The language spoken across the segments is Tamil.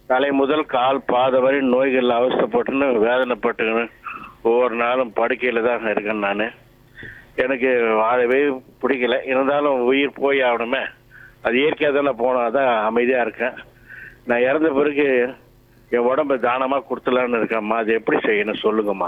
தலை முதல் கால் பாத வரை நோய்கள் அவஸ்தைப்பட்டுன்னு வேதனைப்பட்டுன்னு ஒவ்வொரு நாளும் படுக்கையில தான் இருக்கேன் நான். எனக்கு வாழவே பிடிக்கல. இருந்தாலும் உயிர் போய் ஆகணுமே, அது இயற்கையாக தானே போனாதான் அமைதியா இருக்கேன். நான் இறந்த பிறகு என் உடம்பை தானமா கொடுத்துலான்னு இருக்கேம்மா. அது எப்படி செய்யணும் சொல்லுங்கம்மா.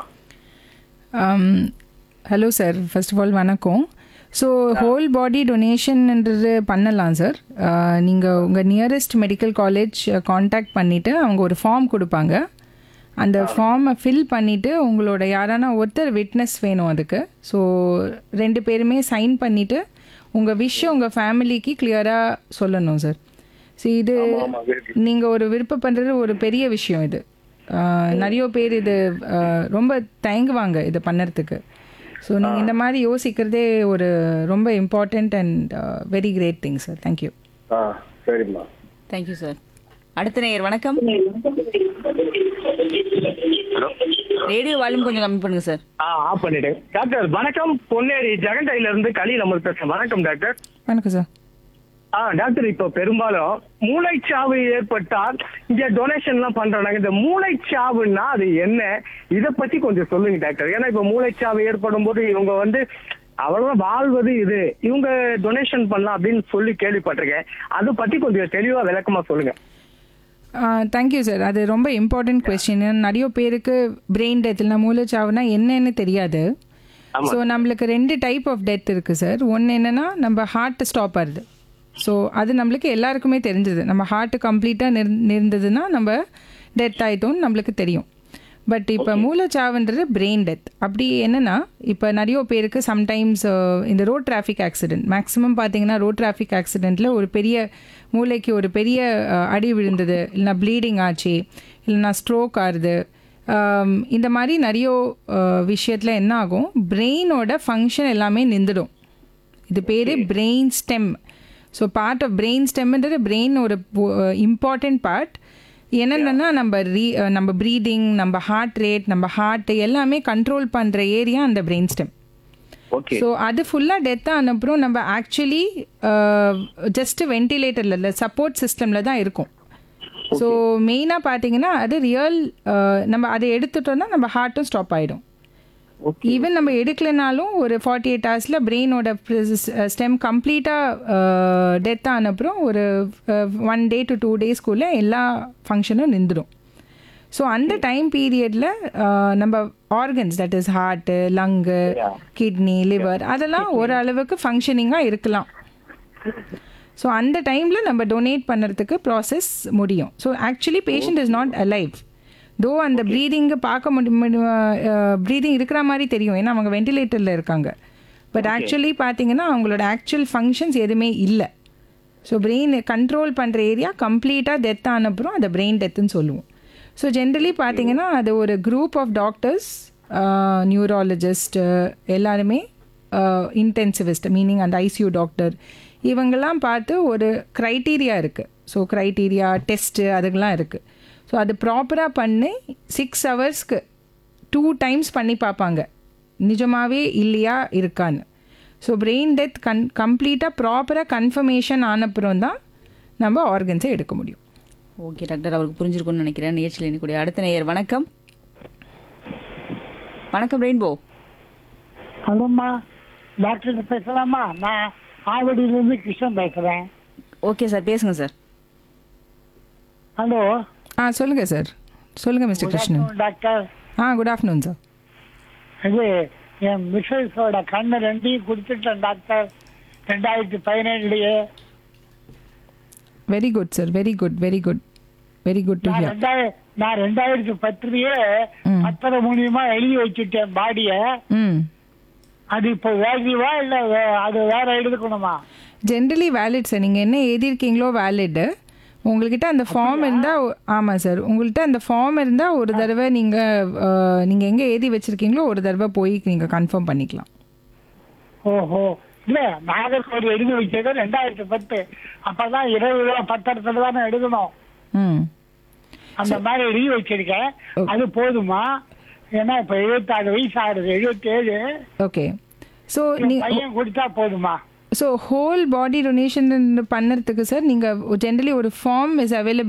Hello sir, first of all வணக்கம். ஸோ ஹோல் பாடி டொனேஷன்ன்றது பண்ணலாம் சார். நீங்கள் உங்கள் நியரஸ்ட் மெடிக்கல் காலேஜ் காண்டாக்ட் பண்ணிவிட்டு அவங்க ஒரு ஃபார்ம் கொடுப்பாங்க. அந்த ஃபார்மை ஃபில் பண்ணிவிட்டு உங்களோட யாரானா ஒருத்தர் விட்னஸ் வேணும் அதுக்கு. ஸோ 2 பேருமே சைன் பண்ணிவிட்டு உங்கள் விஷயம் உங்கள் ஃபேமிலிக்கு கிளியராக சொல்லணும் சார். ஸோ இது நீங்கள் ஒரு விருப்பம் பண்ணுறது ஒரு பெரிய விஷயம். இது நிறைய பேர் இது ரொம்ப தயங்குவாங்க இதை பண்ணுறதுக்கு. ஸோ நீங்கள் இந்த மாதிரி யோசிக்கிறதே ஒரு ரொம்ப important and very great thing sir. Thank you. சரிம்மா. Thank you sir. அடுத்த நேயர் வணக்கம். ரேடியோ வால்யூம் கொஞ்சம் கம்மி பண்ணுங்க சார். ஆஃப் பண்ணிட்டேன். டாக்டர் வணக்கம். பொன்னேரி ஜெகண்டையில இருந்து கலீல் அமர் பேசுறேன். வணக்கம் டாக்டர். வணக்கம் சார். டாக்டர், இப்போ பெரும்பாலும் மூளைச்சாவு ஏற்பட்டால் இங்க டொனேஷன் எல்லாம் பண்றாங்க. இந்த மூளைச்சாவுன்னா அது என்ன, இத பத்தி கொஞ்சம் சொல்லுங்க டாக்டர். ஏன்னா இப்ப மூளைச்சாவு ஏற்படும் போது இவங்க அவ்வளவுதான் வாழ்வது இது, இவங்க டொனேஷன் பண்ணலாம் அப்படின்னு சொல்லி கேள்விப்பட்டிருக்கேன். அதை பத்தி கொஞ்சம் தெளிவா விளக்கமா சொல்லுங்க. Thank you sir. அது ரொம்ப இம்பார்ட்டன்ட் கொஸ்டின். நிறைய பேருக்கு பிரெயின் டெத் இல்லைனா மூளைச்சாவுனா என்னன்னு தெரியாது. ஸோ நம்மளுக்கு 2 டைப் ஆஃப் டெத் இருக்குது சார். ஒன்று என்னென்னா நம்ம ஹார்ட் ஸ்டாப் ஆகுது. ஸோ அது நம்மளுக்கு எல்லாருக்குமே தெரிஞ்சது. நம்ம ஹார்ட்டு கம்ப்ளீட்டாக நிறந்ததுன்னா நம்ம டெத் ஆகிட்டோன்னு நம்மளுக்கு தெரியும். பட் இப்போ மூளைச்சாவுன்றது பிரெயின் டெத். அப்படி என்னென்னா இப்போ நிறைய பேருக்கு சம்டைம்ஸ் இந்த ரோட் டிராஃபிக் ஆக்சிடென்ட், மேக்ஸிமம் பார்த்தீங்கன்னா ரோட் டிராஃபிக் ஆக்சிடெண்ட்டில் ஒரு பெரிய மூளைக்கு ஒரு பெரிய அடி விழுந்தது, இல்லைனா ப்ளீடிங் ஆச்சு, இல்லைனா ஸ்ட்ரோக் ஆகுது. இந்த மாதிரி நிறைய விஷயத்தில் என்ன ஆகும், பிரெயினோட ஃபங்க்ஷன் எல்லாமே நின்றுடும். இது பேர் brain stem. So part of brain ஸ்டெம்ன்றது brain ஒரு இம்பார்ட்டண்ட் பார்ட். என்னென்னா நம்ம ப்ரீதிங், நம்ம ஹார்ட் ரேட், நம்ம ஹார்ட் எல்லாமே கண்ட்ரோல் பண்ணுற ஏரியா அந்த பிரெயின் ஸ்டெம். ஸோ அது ஃபுல்லாக டெத் ஆன அப்புறம் நம்ம ஆக்சுவலி ஜஸ்ட் வென்டிலேட்டரில் இல்லை, சப்போர்ட் சிஸ்டமில் தான் இருக்கும். ஸோ மெயினாக பார்த்தீங்கன்னா அது ரியல். நம்ம அதை எடுத்துட்டோம்னா நம்ம ஹார்ட்டும் ஸ்டாப் ஆகிடும். ஈவன் நம்ம எடுக்கலைனாலும் ஒரு 48 ஹவர்ஸில் பிரெயினோட ஸ்டெம் கம்ப்ளீட்டாக டெத் ஆன அப்புறம் ஒரு 1 day to 2 daysக்குள்ளே எல்லா ஃபங்க்ஷனும் நின்றுடும். ஸோ அந்த டைம் பீரியடில் நம்ம organs, that is heart, லங்கு, kidney, liver, அதெல்லாம் ஓரளவுக்கு ஃபங்க்ஷனிங்காக இருக்கலாம். ஸோ அந்த டைமில் நம்ம டொனேட் பண்ணுறதுக்கு ப்ராசஸ் முடியும். So actually patient is not alive. தோ அந்த ப்ரீதிங்கை பார்க்க ப்ரீதிங் இருக்கிற மாதிரி தெரியும், ஏன்னா அவங்க வென்டிலேட்டரில் இருக்காங்க. பட் ஆக்சுவலி பார்த்தீங்கன்னா அவங்களோட ஆக்சுவல் ஃபங்க்ஷன்ஸ் எதுவுமே இல்லை. ஸோ பிரெயின் கண்ட்ரோல் பண்ணுற ஏரியா கம்ப்ளீட்டாக டெத் ஆன அப்புறம் அதை பிரெயின் டெத்துன்னு சொல்லுவோம். ஸோ ஜென்ரலி பார்த்தீங்கன்னா அது ஒரு குரூப் ஆஃப் டாக்டர்ஸ், நியூராலஜிஸ்ட், எல்லாருமே இன்டென்சிவிஸ்ட், மீனிங் அந்த ஐசியூ டாக்டர், இவங்கெல்லாம் பார்த்து ஒரு க்ரைட்டீரியா இருக்குது. ஸோ க்ரைட்டீரியா டெஸ்ட்டு அதுக்கெலாம் இருக்குது. ஸோ அது ப்ராப்பராக பண்ணி 6 ஹவர்ஸ்க்கு 2 times பண்ணி பார்ப்பாங்க நிஜமாகவே இல்லையா இருக்கான்னு. ஸோ பிரெயின் டெத் கம்ப்ளீட்டாக ப்ராப்பராக கன்ஃபர்மேஷன் ஆனப்புறம் தான் நம்ம ஆர்கன்ஸை எடுக்க முடியும். ஓகே டாக்டர், அவருக்கு புரிஞ்சிருக்கும்னு நினைக்கிறேன். நிகழ்ச்சியில் இருக்கக்கூடிய அடுத்த நேயர் வணக்கம். வணக்கம் ரெயின்போ. ஹலோம்மா, டாக்டர் பேசலாமா? நான் ஆவடியிலிருந்து கிருஷ்ணன் பேசுகிறேன். ஓகே சார், பேசுங்க சார். ஹலோ. சொல்லுங்கள் சார். சொல்லுங்கள் mister Krishnan. Doctor. Good afternoon sir. இது என் மிஸ்ஸஸோட கண்ணு 2ஐயும் கொடுத்துட்டேன் doctor 2017. Very good sir, very good, very good, very good to hear. நான் 2010 பத்திரம் மூலியமா எழுதி வச்சுட்டேன் பாடியை. அது இப்போ வேல்யூவா இல்லை அது வேற எடுக்கணுமா? Generally valid sir. நீங்கள் என்ன எழுதியிருக்கீங்களோ வேலிடு. உங்கள்கிட்ட அந்த ஃபார்ம் இருந்தால், ஆமாம் சார், உங்கள்கிட்ட அந்த ஃபார்ம் இருந்தால் ஒரு தடவை நீங்கள் எங்கே எழுதி வச்சுருக்கீங்களோ ஒரு தடவை போய் நீங்கள் கன்ஃபார்ம் பண்ணிக்கலாம். ஓஹோ, இல்லை நாகர்கோவில் எழுதி வச்சது 2010. அப்போ தான் 20 ரூபா பத்திரத்தில் தானே எடுக்கணும். அந்த மாதிரி எழுதி வச்சிருக்கேன். அது போதுமா? ஏன்னா இப்போ 74 வயசு ஆகுது, 77. ஓகே. ஸோ பையன் கொடுத்தா போதுமா? ஸோ ஹோல் பாடி டொனேஷன் பண்ணுறதுக்கு சார் நீங்கள் ஜென்ரலி ஒரு ஃபார்ம் இஸ் அவைலபிள்